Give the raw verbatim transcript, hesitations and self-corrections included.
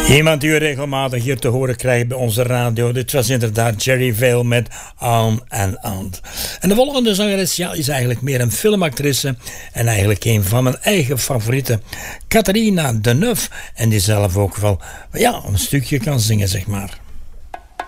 Iemand die u regelmatig hier te horen krijgt bij onze radio. Dit was inderdaad Jerry Vale met On and On. En de volgende zangeres ja, is eigenlijk meer een filmactrice. En eigenlijk een van mijn eigen favorieten. Catharina Deneuve. En die zelf ook wel ja, een stukje kan zingen, zeg maar.